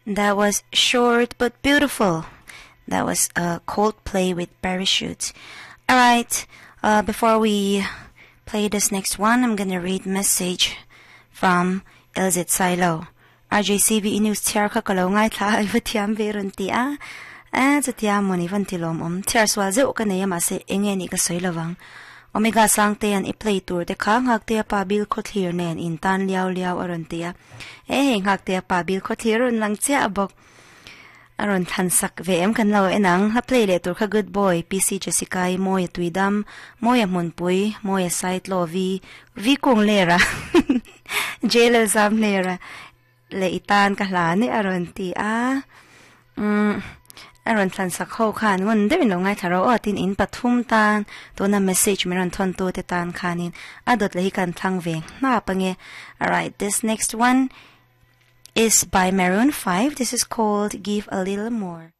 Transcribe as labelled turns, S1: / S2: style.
S1: That was Short but Beautiful. That was Coldplay with Parachutes. Alright, before we play this next one, I'm gonna read message from Elzit Silo. RJCV News Tiar Kakalo Ngai Tha Ivatiam Veruntia. And the Tiamoni Vantilom Tiarswa Zokanaya Mase Ingeni Kasoilavang. Omega Sangte and play tour the Kang Haktea Pabil Kotir Nen in Tan Liao Liao Arontia. Haktea Pabil Kotir and Langtia Abok Aron Tansak VM can low enang ha play letter ka good boy PC Jessica Moya Twidam Moya Munpui Moya Site Lovi Vikung Lera Jailer Zam Lera Leitan Kalani Arontia Aron Tansak Ho Kan wonder no ngai taro atin in Pathum Tan to na message meron ton to te tan kanin adot lehi kan thangveng na pange. Alright, this next one is by Maroon 5. This is called Give a Little More.